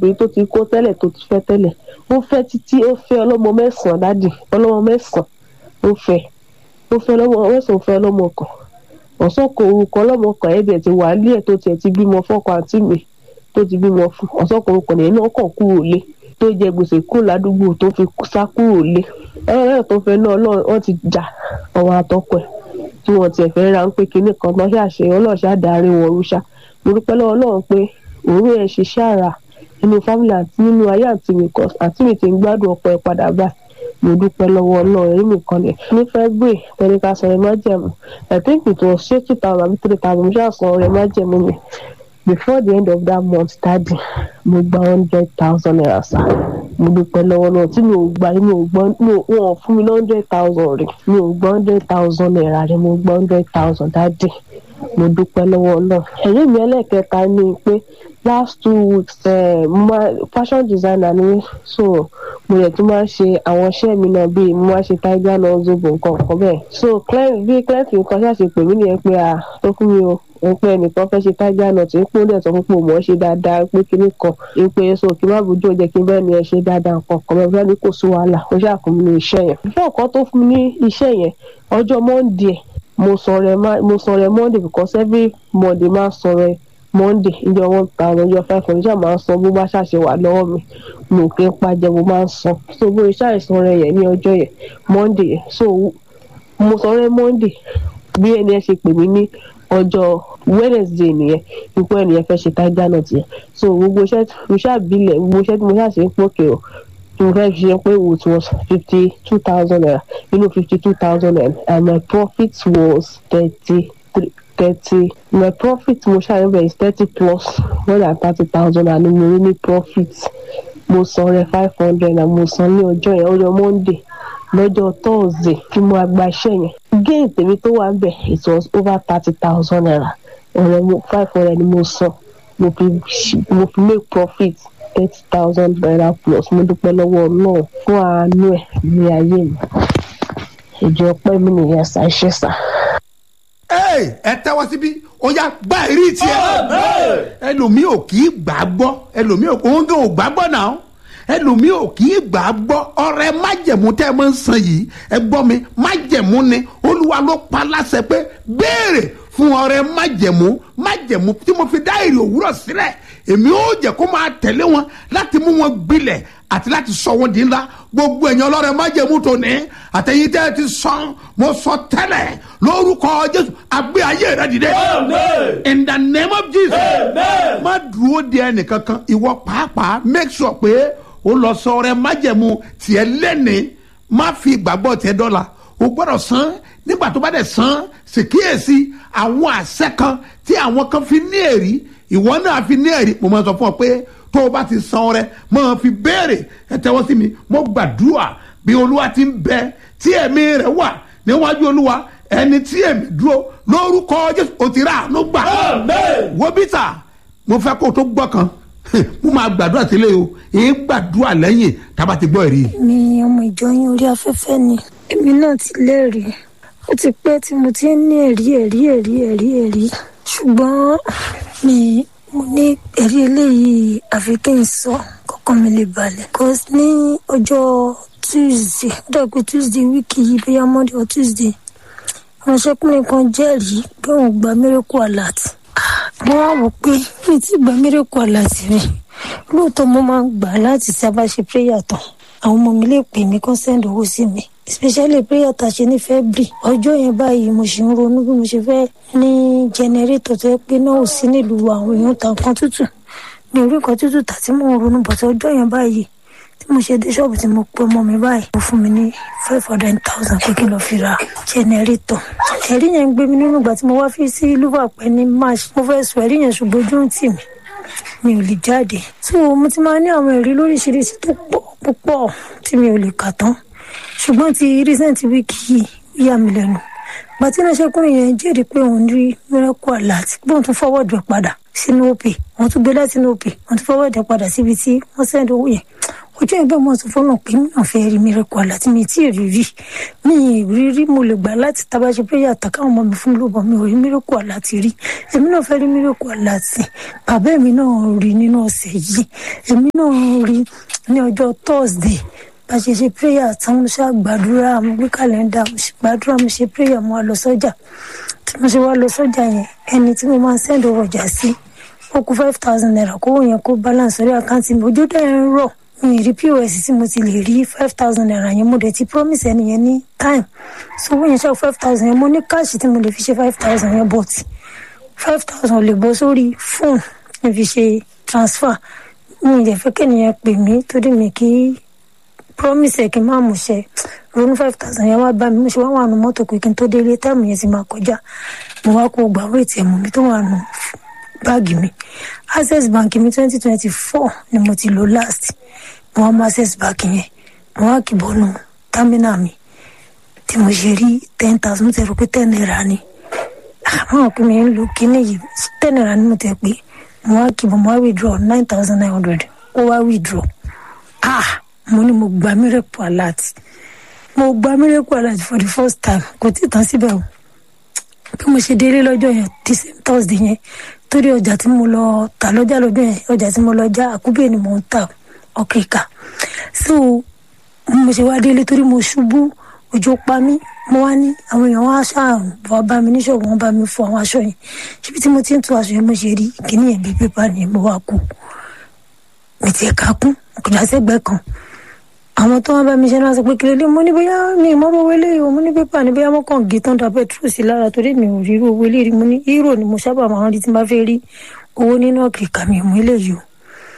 obìnrin tó ti kó tẹ́lẹ̀ tó ti fẹ́ tẹ́lẹ̀ ó fẹ́ títí ó fẹ́ ọlọ́mọ 9 dádì ọlọ́mọ 9 ó fẹ́ ọlọ́mọ 9 ó fẹ́ ọlọ́mọ kan ọ̀sán kò orúkọ ọlọ́mọ kan ẹ̀dẹ̀ ti wà ní ẹ̀ tó tiẹ̀ ti bímọ fọ́kọ àǹtí mi tó ti bímọ fún ọ̀sán kò orúkọ nìyẹn náà kàn kúrò lé tó jẹ gbèsè kúrò ládùúgbò tó fi sá kúrò lé ẹ̀rọ tó fẹ́ náà wọ́n ti jà ọmọ àtọkọ ẹ̀ tí wọ́n tiẹ̀ fẹ́ ra ń pé kinní kan náà ṣàṣe ọlọ́ọ̀ṣà darí wọn rúṣà mo dúpẹ́ lọ́wọ́ Ọlọ́run pé òru ẹ̀ ṣiṣẹ́ àrà nínú fámìlì àti nínú ayé àǹtí mi kan àǹtí mi ti ń gbádùn ọkọ ẹ̀ padà báyìí mo dúpẹ́ lọ́wọ́ Ọlọ́run èyí nìkan ni ní February pẹ̀lú ká sọ ọ̀rẹ́ májẹ̀mú I think it was 2,000 àbí 3,000 mo ṣáà sọ ọ̀rẹ́ májẹ̀mú mi before the end of that month daddy mo gba 100,000 naira sa mo dúpẹ́ lọ́wọ́ náà tí mi ò gbọ́ wọn fún mi 100,000 rẹ̀ mi ò gbọ́ 100,000 naira rẹ̀ mo gbọ́ 100,000 daddy mo dúpẹ́ lọ́wọ́ náà ẹ̀rí mi ẹlẹ́kẹta ni pé last 2 weeks fashion designer ni so mo yẹ tó máa ṣe àwọn iṣẹ́ mi náà bíi mo máa ṣe tiger náà zobo nǹkan bẹ́ẹ̀ so client nǹkan ṣàṣe pè mí nìyẹn pé tó fún mi o ń pẹ́ ẹnìkan fẹ́ ṣe tiger náà tí ń pọ́n dẹ̀ sọ fún pé mo ṣe dáadáa pé kinní kan ń pé so kí má bójú ọjọ́ kí n bẹ́ẹ̀ ni ẹ ṣe dáadáa nǹkan kan bẹ́ẹ̀ ni kò sí wàhálà ó ṣàfún mi ní iṣẹ́ yẹn fún ọ̀kan tó fún mi ní iṣẹ́ yẹn ọjọ́ Monday mo sọ̀rọ̀ Monday because every Monday máa sọ̀rọ̀ Monday ìjọ 1,000 ìjọ 500 ṣáà máa ń san bó bá ṣàṣe wà lọ́wọ́ mi mo kí n pàjẹ́ mo máa ń san so bó iṣẹ́ àìsàn rẹ̀ yẹn ní ọjọ́ yẹn Monday yẹn so mo sọ̀rọ̀ Monday bí ẹni ẹ ṣe pè mí ní ọjọ́ Wednesday nìyẹn ipò ẹnìyẹn fẹ́ ṣe tiger nut yẹn so gbogbo iṣẹ́ mo ṣàbílẹ̀ gbogbo iṣẹ́ tí mo ṣàṣe ń pòkè o tí mo fẹ́ fi ṣe pé it was 52,000 naira nínú 52,000 naira and my profit was 30 my profit mo ṣàyẹ̀wò is 30 plus more than 30,000 and mo rí ní profit mo san rẹ 500 na mo san ní ọjọ́ yẹn ọjọ́ Monday lọ́jọ́ Thursday tí mo gba iṣẹ́ yẹn gain tèmi tó wà bẹ̀ it was over 30,000 naira ọ̀rẹ́ 500 ni mo san mo fi make profit 30,000 naira plus mo dúpẹ́ lọ́wọ́ náà fún àánú ẹ̀ ní ayé mi ìjọ ọpẹ́ mi nìyẹn ṣàṣẹ sá. ẹ tẹ́wọ́ síbí ó yá gbá ìrí tiẹ̀ ẹlòmíì ò kì í gbà gbọ́ ẹlòmíì ò gbà gbọ́ náà ẹlòmíì ò kì í gbà gbọ́ ọrẹ májẹ̀mú tẹ́ ẹ máa ń san yìí ẹ gbọ́ mi májẹ̀mú ni Olúwa ló pa láṣẹ pé béèrè fún ọrẹ májẹ̀mú tí mo fi dá èrè òwúrọ̀ sílẹ̀ èmi ó jẹ́ kó máa tẹ̀lé wọn láti mú wọn gbilẹ̀ àti láti sọ wọn di ńlá gbogbo èèyàn ọlọ́rẹ májẹ̀mú tó ní àtẹ̀yìn tẹ́ ẹ ti sàn mo sọ tẹ́lẹ̀ lórúkọ Jésù àgbé ayé rẹ dìde. In the name of Jesus. Má dúró de ẹnìkankan ìwọ pàápàá make sure pé o lọ sọ ọrẹ májẹ̀mú tiẹ̀ lẹ́ni má fi ìgbàgbọ́ tiẹ̀ dọ́là o gbọ́dọ̀ san nígbà tó bá dẹ̀ san ṣèkíyèsí àwọn àṣẹ kan tí àwọn kan fi ní èrí ìwọ náà fi ní èrí mo máa sọ fún ọ pé tó o bá ti san rẹ máa fi béèrè ẹ tẹ́wọ́ sí mi mo gbàdúrà bí Olúwa ti ń bẹ tí ẹ̀mí rẹ̀ wà níwájú Olúwa ẹni tí ẹ̀mí dúró lórúkọ Jésù o ti rà àánú gbà. wo bíta mo fẹ́ kó o tó gbọ́ kan mo máa gbàdúrà sílẹ̀ o èyí gbàdúrà lẹ́yìn tábà ti gbọ́ ẹ̀rí. mi ọmọ ìjọ yín orí afẹ́fẹ́ ni èmi náà ti lẹ́rìí ó ti pẹ́ tí mo ti ń ní ẹ̀rí ṣùgbọ́n mo ní ẹ̀rí eléyìí àfi kí n sọ kọ́kọ́ mi lè balẹ̀. cause ní ọjọ́ Tuesday ó dàgbé Tuesday wíìkì yìí bóyá Monday or Tuesday ránṣẹ́kùnrin kan jẹ́rìí pé òun gba miracle alert. mo wá wò pé mi ti gba miracle alert rẹ̀ lóòótọ́ mo máa ń gbà láti sábà ṣe prayer tán àwọn ọmọ mi lè pè mí kán send owó sí mi especially prayer tá a ṣe ní February ọjọ́ yẹn báyìí mo ṣì ń ronú bí mo ṣe fẹ́ ní generator tó yẹ pé náà ò sí nílùú àwọn èèyàn ta nǹkan tútù ní orí nǹkan tútù tà tí mò ń ronú bọ̀tọ̀ ọjọ́ yẹn báyìí tí mo ṣe dé ṣọ́ọ̀bù tí mo pé ọmọ mi báyìí mo fún mi ní 500,000 pé kí n lọ fi ra generator. ẹ̀rí yẹn ń gbé mi nínú ìgbà tí mo wá fi sí Liverpool ní March mo fẹ́ sọ ẹ̀rí yẹn ṣùgbọ́n ojú ń tì mí mi ò lè jáde so mo ti máa ní àwọn ẹ̀rí lóríṣiríṣi tó pọ̀ púpọ̀ tí mi ò lè kà tán ṣùgbọ́n ti recent week yìí yà mí lẹ́nu bàtí ránṣẹ́kùnrin yẹn jẹ́rìí pé òun rí miracle alert bóun tún forward rẹ̀ padà sínú òpè wọ́n tún gbé láti inú òpè wọ́n tún forward rẹ̀ padà síbi tí wọ́n send owó yẹn ó ọjọ́ ìgbà mo sọ fọ́nà pé mi náà fẹ́ rí miracle àlá tí mi tí ì rí mi rí mo lè gbà láti tá bá ṣe prayer àtàkà àwọn ọmọ mi fún lóbọ̀ mi ò rí miracle àlá ti rí èmi náà fẹ́ rí miracle àlá tí bàbá mi náà rí nínú ọ̀sẹ̀ yìí èmi náà rí ní ọjọ́ Thursday bá ṣe prayer tán mo ṣáà gbàdúrà mo gbé kàlẹ́ndà mo ṣe gbàdúrà mo ṣe prayer mo wá lọ sọ́jà tí mo ṣe wá lọ sọ́jà yẹn ẹni tí mo máa ń send ọjà sí ó kù 5,000 naira kó yẹn kó balance orí àkáǹtì mi ojú dẹ̀ ń rọ̀ mi rí POS tí mo ti lè rí 5,000 naira yẹn mo dẹ̀ ti promise ẹni yẹn ní time so wọ́n yẹn ṣe 5,000 yẹn mo ní káàṣì tí mo lè fi ṣe 5,000 yẹn but 5,000 lè bọ́ sórí fóònù mi fi ṣe transfer mi ìdẹ̀ fẹ́ kẹ́niyẹn pè mí torí mi kì í promise ẹ̀ kí n má mú ṣe ronú 5,000 yẹn wá bá mi mo ṣe wá wà nù mọ́tò pé kí n tó délé táìmù yẹn ti máa kọjá mo wá kó gbà wéètì ẹ̀mú mi tó wà nù báàgì mi Access Bank mi 2024 ni mo ti lò last mo wá mú Access Bank yẹn mo wá kì bọ́nù terminal mi tí mo ṣe rí 10,000 mo ti rò pé 10 naira ni àwọn òpin mi ń lo kíní yìí 10 naira ni mo ti pé mo wá kì bọ́ mo wá withdraw 9,900 ó wá withdraw mo ní mo gba miracle alert for the first time kò tí ì tán síbẹ̀ o bí mo ṣe délé lọ́jọ́ yẹn tí Thursday yẹn torí ọjà tí mo lọ tà lọ́jà lọ́jọ́ yẹn ọjà tí mo lọ já àkúbẹ̀ ni mo ń tà ọ̀kẹ́ka so mo ṣe wá délé torí mo ṣubú òjò pa mí mo wá ní àwọn èèyàn wá ṣàrùn wá bá mi níṣòwò wọn bá mi fọ àwọn aṣọ yẹn ṣíbi tí mo ti ń tu aṣọ yẹn mo ṣe rí kíní yẹn bíi pépà ni mo wá kú mi ti ẹ̀ka kún kò dá sẹ́gbẹ́ kan àwọn tó wọn bá mi ṣe náà sọ pé kílódé mo ní bóyá mi ìmọ̀ owó eléyìí mo ní pépà ní bóyá mo kàn gé tán da petrol sí lára torí mi ò rí irú owó eléyìí mo ní hero ni mo sábà máa ń rí tí n bá fẹ́ rí owó nínú ọ̀kìrìkà mi ìmọ̀ eléyìí o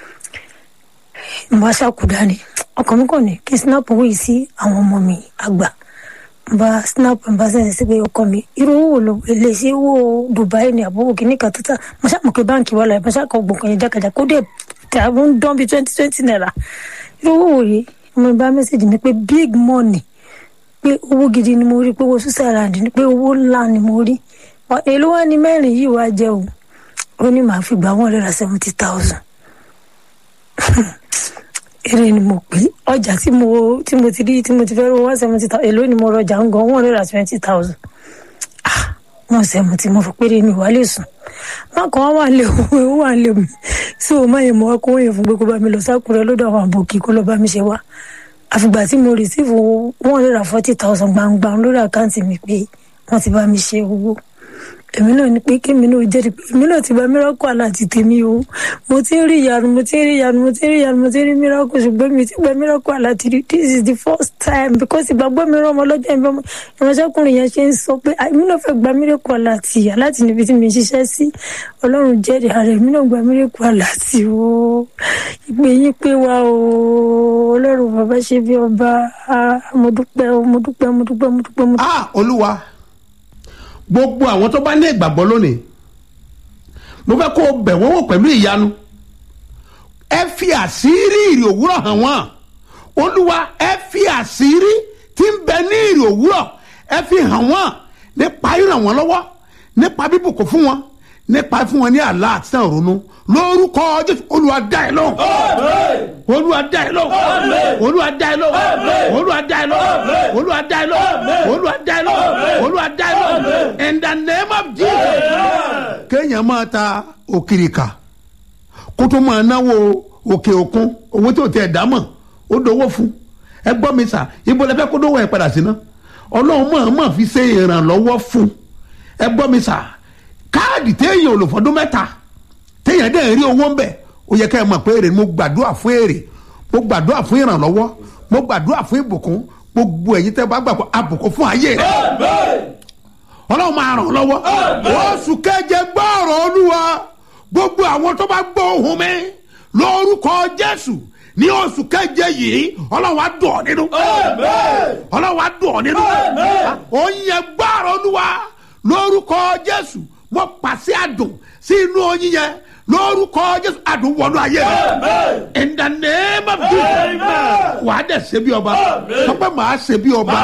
mo bá ṣàkúdá ni ọkàn mi kàn ní kí n snap owó yìí sí àwọn ọmọ mi àgbà mo bá snap mo bá sẹ́yìn sí pé ọkọ mi irú owó ló lè sí owó Dubai ní àbúrò kìíní kan títà mo ṣàmùkẹ́ báǹkì wà láì mo ṣàkọ gbọ̀ngàn yẹn jákàjá kó dé tàbí ń dán bí 20 naira irú owó yìí mo bá mẹ́sẹ̀jì mi pé big money pé owó gidi ni mo rí pé owó Switzerland ni pé owó ńlá ni mo rí èló wá ní mẹ́rin yìí wá jẹ́ o ó ní màá fi gbà wọ́n lera 70,000 èrè ni mo pè ọjà tí mo ti rí tí mo ti fẹ́ rówó 170,000 èló ni mo rọjà ń gan wọ́n lera 20,000 wọ́n sẹ́mu tí mo fi péré mi wà lè sùn má kàn wá lè owó wà lè mi so má yẹ mọ́ wá kó yẹn fún pé kó bá mi lọ sákúrẹ́ lọ́dọ̀ àwọn àbòkí kó lọ bá mi ṣe wá àfìgbà tí mo receive 140,000 gbangba lórí àkáǹtì mi pé wọ́n ti bá mi ṣe owó èmi náà ní pé kémi náà jẹ́rìí pé èmi náà ti bá miracle aláti tèmi o mo ti ń rí ìyanu mo ti ń rí miracle ṣùgbọ́n mi ti gba miracle aláti rí this is the first time because ìgbàgbọ́ mi rán ọmọ lọ́jọ́ ìránṣẹ́kùnrin yẹn ṣe ń sọ pé èmi náà fẹ́ gba miracle aláti níbi tí mi ṣiṣẹ́ sí ọlọ́run jẹ́rìí ara èmi náà gba miracle aláti o ìpè yín pé wá o ọlọ́run bàbá ṣe bí ọba mo dúpẹ́. Olúwa gbogbo àwọn tó bá ní ìgbàgbọ́ lónìí mo fẹ́ kó o bẹ̀ wọ́n wò pẹ̀lú ìyanu ẹ fi àṣírí ìrì òwúrọ̀ hàn wọ́n Olúwa ẹ fi àṣírí tí ń bẹ ní ìrì òwúrọ̀ ẹ fi hàn wọ́n nípa ìràn wọ́n lọ́wọ́ nípa bíbùkún fún wọn nípa fún wọn ní àlá àti sàn ronú lórúkọ Jésù Olúwa dá ẹ lóhùn Olúwa dá ẹ lóhùn Olúwa dá ẹ lóhùn Olúwa dá ẹ lóhùn Olúwa dá ẹ lóhùn Olúwa dá ẹ lóhùn Olúwa dá ẹ lóhùn in the name of Jesus. kéèyàn máa ta òkìrìkà kó tó máa náwó òkè òkun owó tí ò tẹ ẹ̀ dámọ̀ ó dowó fún ẹ gbọ́ mi sà ibo lẹ fẹ́ kó dówó ẹ̀ padà sí ná Ọlọ́run máa fi ṣe ìrànlọ́wọ́ fún ẹ gbọ́ mi sà káàdì téèyàn ò lò fọdún mẹ́ta téèyàn dẹ̀ rí owó ń bẹ̀ ó yẹ ká ẹ mọ̀ pé èrè mo gbàdúrà fún èrè mo gbàdúrà fún ìrànlọ́wọ́ mo gbàdúrà fún ìbùkún gbogbo ẹ̀yin tẹ́ bá gbàgbọ́ àbùkún fún ayé rẹ̀ Ọlọ́run máa ràn lọ́wọ́ oṣù keje gbọ́ ọ̀rọ̀ Olúwa gbogbo àwọn tó bá gbọ́ ohùn mi lórúkọ Jésù ní oṣù keje yìí Ọlọ́run á dùn ọ́ nínú Ọlọ́run á dùn ọ́ nínú oyin gbọ́ ọ̀rọ̀ Olúwa lórúkọ Jésù mo pàṣẹ àdùn sí inú oyin yẹn lórúkọ Jésù àdùn wọnú ayé rẹ in the name of Jesus wàá dẹ̀ ṣe bí ọba sọpẹ́ màá ṣe bí ọba.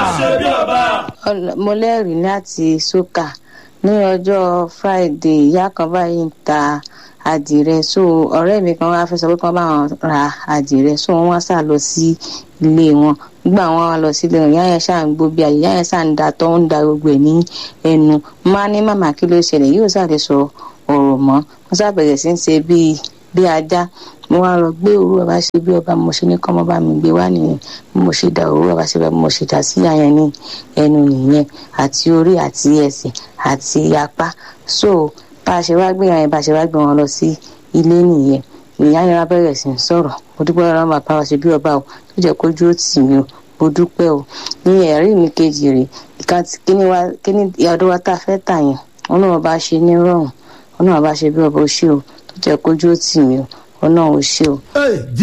mo lẹ́rìí láti sókà ní ọjọ́ Friday ìyá kan báyìí ń ta adìrẹ. So ọ̀rẹ́ mi kan wá fẹ́ sọ pé kán bá wọn ra adìrẹ, so wọ́n wá sá lọ sí ilé wọn. Nígbà wọn wá lọ sílé wọn, ìyá yẹn ṣáà ń gbó bí ayé, ìyá yẹn ṣáà ń da tọ́ ń da gbogbo ẹ̀ ní ẹnu. Má ní màmá kí ló ṣẹlẹ̀, yóò ṣáà lè sọ ọ̀rọ̀ mọ́. Wọ́n ṣáà bẹ̀rẹ̀ sí ń ṣe bí ajá. Mo wá lọ gbé òru bàbá ṣe bí ọba, mo ṣe ní kọ́mọ bá mi gbé wá nìyẹn. Mo ṣe da òru bàbá ṣe bí mo ṣe dá sí ìyá yẹn ní ẹnu nìyẹn, àti orí àti ẹsẹ̀ àti apá. So bá a ṣe wá gbé yẹn, bá a ṣe wá gbé wọn lọ sí ilé nìyẹn. Ìyá yẹn wá bẹ̀rẹ̀ sí ń sọ̀rọ̀. Mo dúpẹ́ lọ́wọ́ bàbá wa ṣe bí ọba o, tó jẹ́ kójú ó tì mí o. Mo dúpẹ́ o. Ní ẹ̀rí mi kejì rè, kíní ọdún wa tá a fẹ́ tà yẹn, Ọlọ́run bá ṣe ní rọrùn, Ọlọ́run bá ṣe bí ọba ó ṣe o, tó jẹ́ kójú ó tì mí o, Ọlọ́run ó ṣe o.